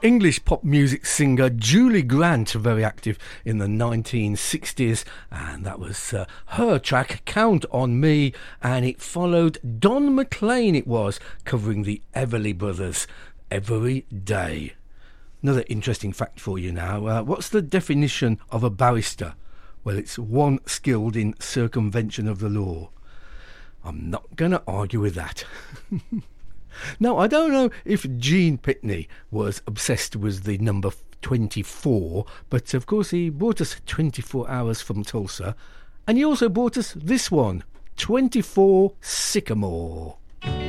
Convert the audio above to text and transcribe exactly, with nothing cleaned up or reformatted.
English pop music singer Julie Grant, very active in the nineteen sixties, and that was uh, her track Count on Me, and it followed Don McLean, it was, covering the Everly Brothers, Every Day. Another interesting fact for you now. Uh, what's the definition of a barrister? Well, it's one skilled in circumvention of the law. I'm not going to argue with that. Now, I don't know if Gene Pitney was obsessed with the number twenty-four, but of course he brought us twenty-four hours from Tulsa, and he also brought us this one, twenty-four Sycamore.